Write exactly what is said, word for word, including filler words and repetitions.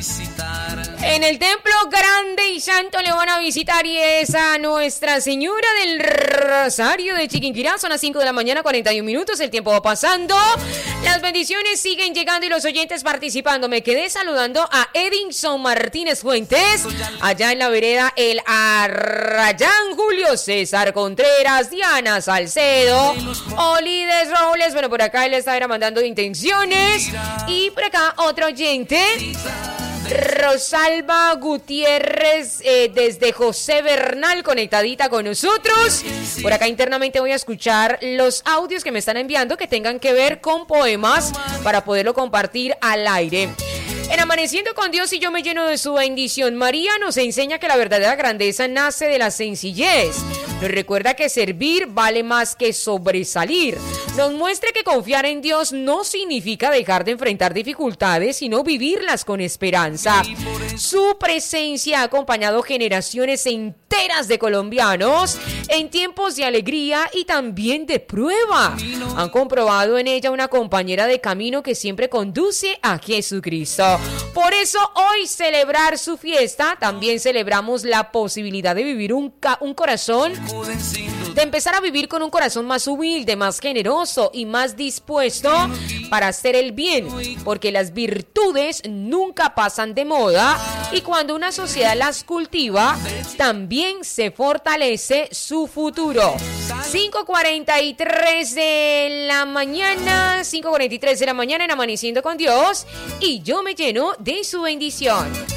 En el templo grande y santo le van a visitar y es a Nuestra Señora del Rosario de Chiquinquirá. Son las cinco de la mañana, cuarenta y un minutos. El tiempo va pasando. Las bendiciones siguen llegando y los oyentes participando. Me quedé saludando a Edinson Martínez Fuentes, allá en la vereda El Arrayán, Julio César Contreras, Diana Salcedo, Olides Robles. Bueno, por acá él está mandando intenciones. Y por acá otro oyente, Rosalba Gutiérrez, eh, desde José Bernal, conectadita con nosotros. Por acá internamente voy a escuchar los audios que me están enviando que tengan que ver con poemas para poderlo compartir al aire. En Amaneciendo con Dios y yo me lleno de su bendición, María nos enseña que la verdadera grandeza nace de la sencillez. Nos recuerda que servir vale más que sobresalir. Nos muestra que confiar en Dios no significa dejar de enfrentar dificultades, sino vivirlas con esperanza. Su presencia ha acompañado generaciones enteras de colombianos en tiempos de alegría y también de prueba. Han comprobado en ella una compañera de camino que siempre conduce a Jesucristo. Por eso hoy celebrar su fiesta, también celebramos la posibilidad de vivir un, ca- un corazón, de empezar a vivir con un corazón más humilde, más generoso y más dispuesto para hacer el bien, porque las virtudes nunca pasan de moda y cuando una sociedad las cultiva, también se fortalece su futuro. cinco cuarenta y tres de la mañana, cinco cuarenta y tres de la mañana en Amaneciendo con Dios y yo me lleno de su bendición.